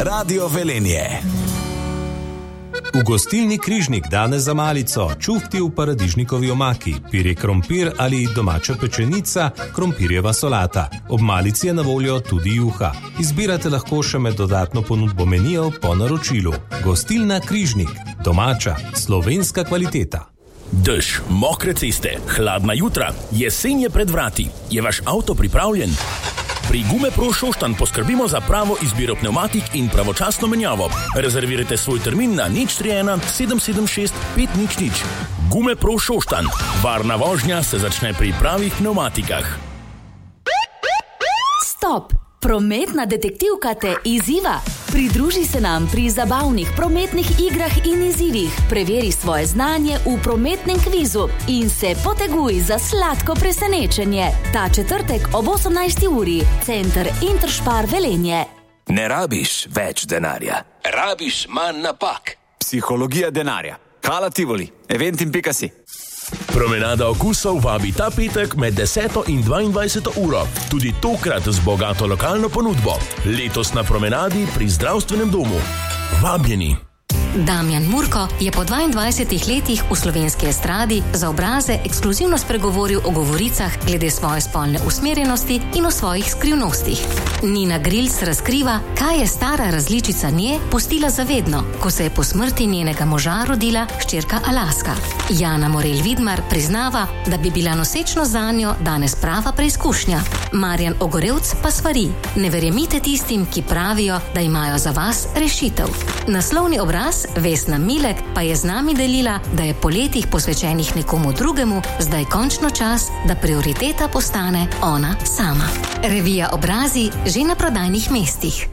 Radio Velenje. V gostilni Križnik danes za malico čufti v paradižnikovi omaki, pire krompir ali domača pečenica, krompirjeva solata. Ob malici je na voljo tudi juha. Izbirate lahko še med dodatno ponudbo menijev po naročilu. Gostilna Križnik. Domača, slovenska kvaliteta. Dež, mokre ceste, hladna jutra, jesen je pred vrati. Je vaš avto pripravljen? Pri Gumepro Šoštanj poskrbimo za pravo izbiro pnevmatik in pravočasno menjavo. Rezervirajte svoj termin na 031 776 500. Gumepro Šoštanj. Varna vožnja se začne pri pravih pnevmatikah. Stop! Prometna detektivka te izziva. Pridruži se nam pri zabavnih prometnih igrah in izzivih. Preveri svoje znanje v prometnem kvizu in se poteguj za sladko presenečenje. Ta četrtek ob 18. uri. Center Interspar Velenje. Ne rabiš več denarja. Rabiš manj napak. Psihologija denarja. Hala Tivoli. Eventim.si. Promenada okusov vabi ta petek med 10. in 22. uro. Tudi tokrat z bogato lokalno ponudbo. Letos na promenadi pri zdravstvenem domu. Vabljeni. Damjan Murko je po 22 letih v slovenski estradi za obraze ekskluzivno spregovoril o govoricah glede svoje spolne usmerjenosti in o svojih skrivnostih. Nina Grilc razkriva, kaj je stara različica nje pustila zavedno, ko se je po smrti njenega moža rodila hčerka Alaska. Jana Morel Vidmar priznava, da bi bila nosečnost zanjo danes prava preizkušnja. Marjan Ogorevc pa svari: ne verjemite tistim, ki pravijo, da imajo za vas rešitev. Naslovni obraz Vesna Milek pa je z nami delila, da je po letih posvečenih nekomu drugemu zdaj končno čas, da prioriteta postane ona sama. Revija Obrazi že na prodajnih mestih.